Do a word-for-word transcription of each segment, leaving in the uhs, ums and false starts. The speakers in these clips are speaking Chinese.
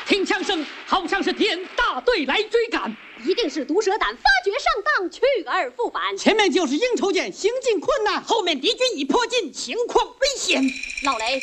听枪声，好像是敌人大队来追赶， 一定是毒蛇胆发觉上当，去而复返。 前面就是应酬舰，行进困难； 后面敌军已迫近，情况危险。 老雷，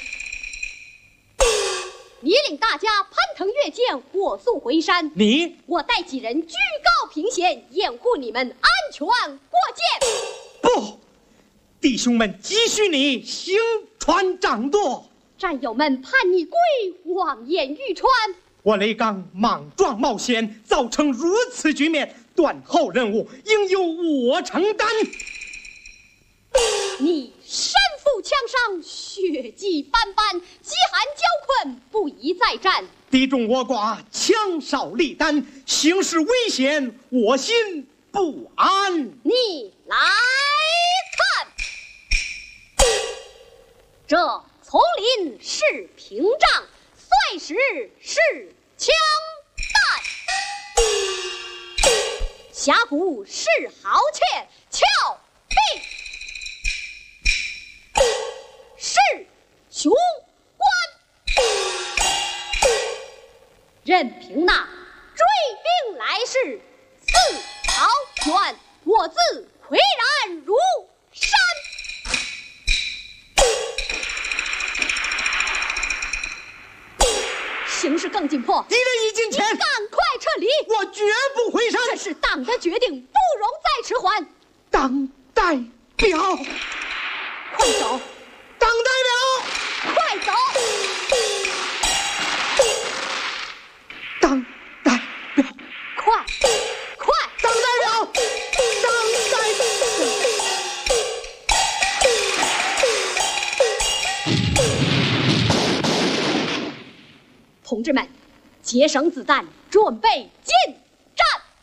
你领大家攀藤越涧，火速回山。 你， 我带几人居高凭险，掩护你们安全过涧。 不，弟兄们急需你行船掌舵。 战友们盼你归，望眼欲穿。 我雷刚莽撞冒险，造成如此局面，断后任务应由我承担。 你身负枪伤，血迹斑斑，饥寒交困，不宜再战。 敌众我寡，枪少力单，形势危险，我心不安。 你来看，这丛林是屏障，碎石是枪弹，峡谷是壕堑，峭壁是雄关。任凭那追兵来势，自豪远，我自岿然如山。形势更紧迫， 敌人已近前， 赶快撤离！ 我绝不回山。 这是党的决定，不容再迟缓。 党代表， 快走！ 党代表， 快走！ 党代表， 快快！ 党代表，党代表。 同志们，节省子弹，准备进